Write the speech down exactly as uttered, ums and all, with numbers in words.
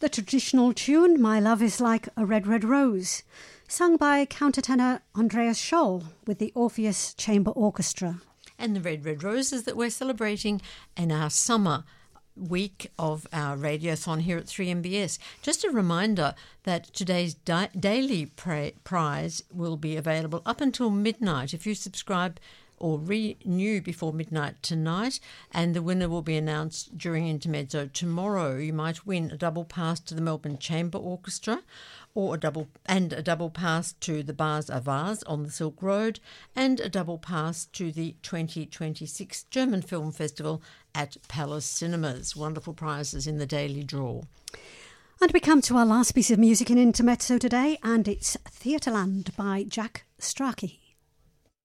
the traditional tune My Love Is Like a Red, Red Rose, sung by countertenor Andreas Scholl with the Orpheus Chamber Orchestra. And the Red, Red Roses that we're celebrating in our summer week of our radiothon here at three M B S. Just a reminder that today's di- daily pra- prize will be available up until midnight if you subscribe or renew before midnight tonight, and the winner will be announced during Intermezzo tomorrow. You might win a double pass to the Melbourne Chamber Orchestra, or a double and a double pass to the Bars Avars on the Silk Road, and a double pass to the twenty twenty-six German Film Festival at Palace Cinemas. Wonderful prizes in the daily draw. And we come to our last piece of music in Intermezzo today, and it's Theatreland by Jack Strachey.